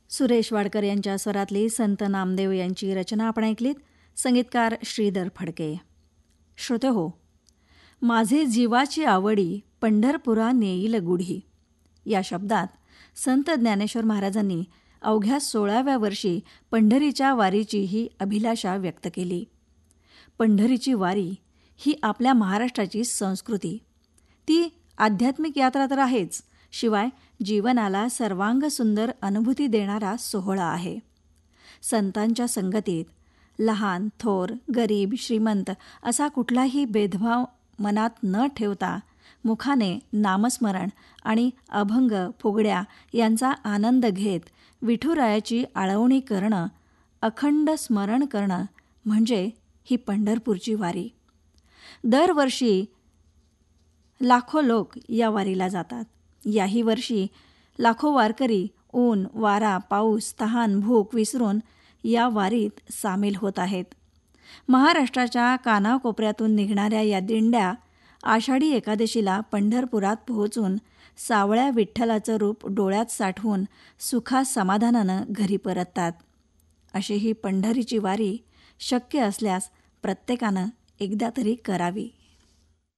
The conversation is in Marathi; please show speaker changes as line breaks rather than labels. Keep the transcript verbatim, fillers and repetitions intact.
सुरेश वाडकर यांच्या स्वरातली संत नामदेव यांची रचना आपण ऐकलीत. संगीतकार श्रीधर फडके. श्रोते हो, माझे जीवाची आवडी पंढरपुरा नेईल गुढी या शब्दात संत ज्ञानेश्वर महाराजांनी अवघ्या सोळाव्या वर्षी पंढरीच्या वारीची ही अभिलाषा व्यक्त केली. पंढरीची वारी ही आपल्या महाराष्ट्राची संस्कृती, ती आध्यात्मिक यात्रा तर आहेच, शिवाय जीवनाला सर्वांग सुंदर अनुभूती देणारा सोहळा आहे. संतांच्या संगतीत लहान थोर, गरीब श्रीमंत असा कुठलाही भेदभाव मनात न ठेवता मुखाने नामस्मरण आणि अभंग फुगड्या यांचा आनंद घेत विठुरायाची आळवणी करणं, अखंड स्मरण करणं म्हणजे ही पंढरपूरची वारी. दरवर्षी लाखो लोक या वारीला जातात. याही वर्षी लाखो वारकरी ऊन, वारा, पाऊस, तहान, भूक विसरून या वारीत सामील होत आहेत. महाराष्ट्राच्या कानाकोपऱ्यातून निघणाऱ्या या दिंड्या आषाढी एकादशीला पंढरपुरात पोहोचून सावळ्या विठ्ठलाचं रूप डोळ्यात साठवून सुखा समाधानानं घरी परततात. अशी ही पंढरीची वारी शक्य असल्यास प्रत्येकानं एकदा तरी करावी.